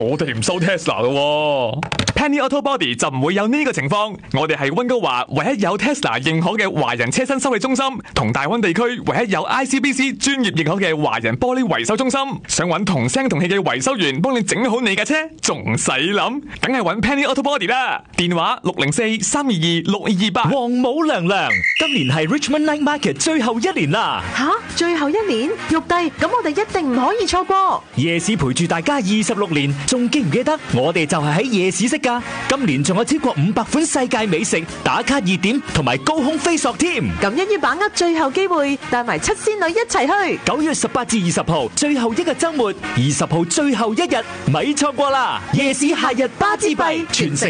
我哋唔收 Tesla 嘅，Penny Auto Body 就唔會有呢個情況。我哋係溫哥華唯一有 Tesla 認可嘅華人車身修理中心，同大溫地區唯一有 ICBC 專業認可嘅華人玻璃維修中心。想揾同聲同氣嘅維修員幫你整好你架車，仲使諗？梗係揾 Penny Auto Body 啦。電話604-322-6228。 黃母娘娘，今年係 Richmond Night Market 最後一年啦。 吓，最後一年，玉帝，咁我哋一定唔可以錯過。 夜市陪住大家26年，仲記唔記得我哋就係喺夜市識㗎？今年仲有超過500款世界美食、打卡熱點同埋高空飛索添。 咁一於把握最後機會，帶埋七仙女一齊去。 9月18至20號，最後一個週末，20號最後一日，咪錯過啦！夜市夏日巴之閉，全城